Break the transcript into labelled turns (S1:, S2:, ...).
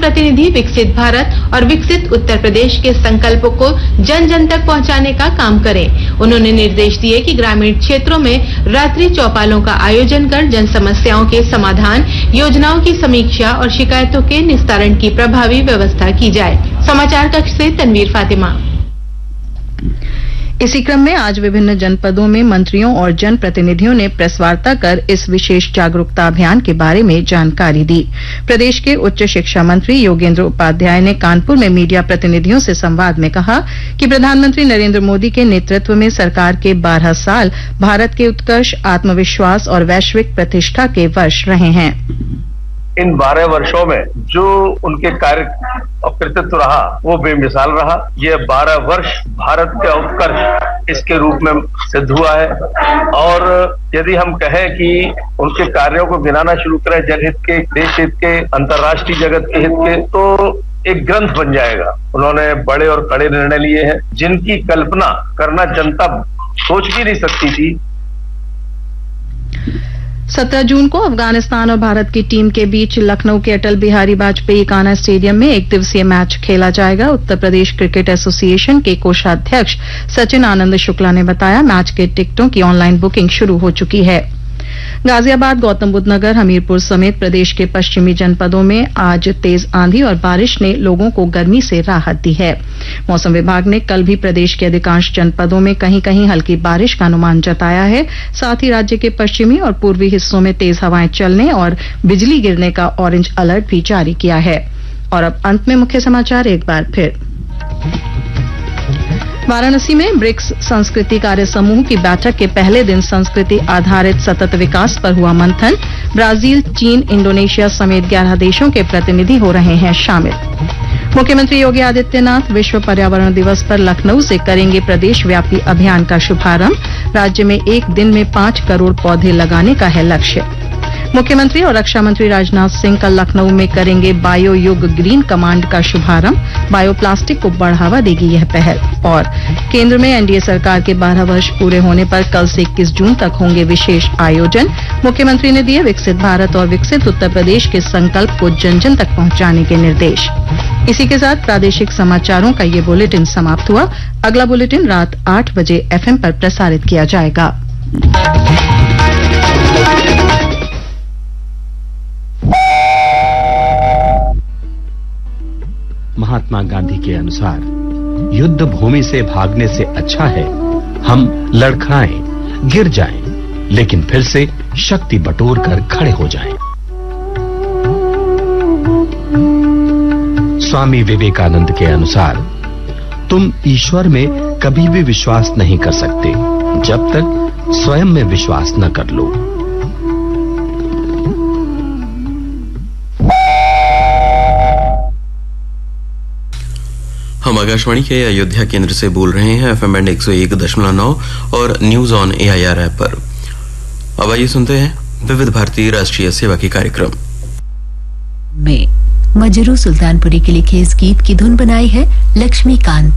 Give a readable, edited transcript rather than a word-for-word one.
S1: जनप्रतिनिधि विकसित भारत और विकसित उत्तर प्रदेश के संकल्पों को जन जन तक पहुंचाने का काम करें। उन्होंने निर्देश दिए कि ग्रामीण क्षेत्रों में रात्रि चौपालों का आयोजन कर जन समस्याओं के समाधान, योजनाओं की समीक्षा और शिकायतों के निस्तारण की प्रभावी व्यवस्था की जाए। समाचार कक्ष से तनवीर फातिमा।
S2: इसी क्रम में आज विभिन्न जनपदों में मंत्रियों और जनप्रतिनिधियों ने प्रेस वार्ता कर इस विशेष जागरूकता अभियान के बारे में जानकारी दी। प्रदेश के उच्च शिक्षा मंत्री योगेंद्र उपाध्याय ने कानपुर में मीडिया प्रतिनिधियों से संवाद में कहा कि प्रधानमंत्री नरेंद्र मोदी के नेतृत्व में सरकार के 12 साल भारत के उत्कर्ष, आत्मविश्वास और वैश्विक प्रतिष्ठा के वर्ष रहे हैं।
S3: इन 12 वर्षों में जो उनके कार्य और कृतित्व रहा वो बेमिसाल रहा। ये 12 वर्ष भारत का उत्कर्ष इसके रूप में सिद्ध हुआ है। और यदि हम कहें कि उनके कार्यों को गिनाना शुरू करें जनहित के, देश हित के, अंतर्राष्ट्रीय जगत के हित के, तो एक ग्रंथ बन जाएगा। उन्होंने बड़े और कड़े निर्णय लिए हैं जिनकी कल्पना करना जनता सोच भी नहीं सकती थी।
S2: 17 जून को अफगानिस्तान और भारत की टीम के बीच लखनऊ के अटल बिहारी वाजपेयी कान्हा स्टेडियम में 1 दिवसीय मैच खेला जाएगा। उत्तर प्रदेश क्रिकेट एसोसिएशन के कोषाध्यक्ष सचिन आनंद शुक्ला ने बताया, मैच के टिकटों की ऑनलाइन बुकिंग शुरू हो चुकी है। गाजियाबाद, गौतमबुद्ध नगर, हमीरपुर समेत प्रदेश के पश्चिमी जनपदों में आज तेज आंधी और बारिश ने लोगों को गर्मी से राहत दी है। मौसम विभाग ने कल भी प्रदेश के अधिकांश जनपदों में कहीं कहीं हल्की बारिश का अनुमान जताया है। साथ ही राज्य के पश्चिमी और पूर्वी हिस्सों में तेज हवाएं चलने और बिजली गिरने का ऑरेंज अलर्ट भी जारी किया है। और अब अंत में मुख्य समाचार एक बार फिर। वाराणसी में ब्रिक्स संस्कृति कार्य समूह की बैठक के पहले दिन संस्कृति आधारित सतत विकास पर हुआ मंथन। ब्राजील, चीन, इंडोनेशिया समेत 11 देशों के प्रतिनिधि हो रहे हैं शामिल। मुख्यमंत्री योगी आदित्यनाथ विश्व पर्यावरण दिवस पर लखनऊ से करेंगे प्रदेश व्यापी अभियान का शुभारंभ। राज्य में एक दिन में 5 करोड़ पौधे लगाने का है लक्ष्य। मुख्यमंत्री और रक्षा मंत्री राजनाथ सिंह कल लखनऊ में करेंगे बायो युग ग्रीन कमांड का शुभारंभ। बायो प्लास्टिक को बढ़ावा देगी यह पहल। और केंद्र में एनडीए सरकार के 12 वर्ष पूरे होने पर कल से 21 जून तक होंगे विशेष आयोजन। मुख्यमंत्री ने दिए विकसित भारत और विकसित उत्तर प्रदेश के संकल्प को जन जन तक पहुंचाने के निर्देश। इसी के साथ प्रादेशिक समाचारों का ये बुलेटिन समाप्त हुआ। अगला बुलेटिन रात 8 बजे FM पर प्रसारित किया जाएगा।
S4: महात्मा गांधी के अनुसार युद्ध भूमि से भागने से अच्छा है हम लड़खड़ाएं, गिर जाएं, लेकिन फिर से शक्ति बटोर कर खड़े हो जाएं। स्वामी विवेकानंद के अनुसार तुम ईश्वर में कभी भी विश्वास नहीं कर सकते जब तक स्वयं में विश्वास न कर लो।
S5: हम आकाशवाणी के अयोध्या केंद्र से बोल रहे हैं FM बैंड 101.9 और न्यूज ऑन AIR ऐप पर। अब आइए सुनते हैं विविध भारती राष्ट्रीय सेवा की कार्यक्रम
S6: में मजरू सुल्तानपुरी के लिखे इस गीत की धुन बनाई है लक्ष्मीकांत।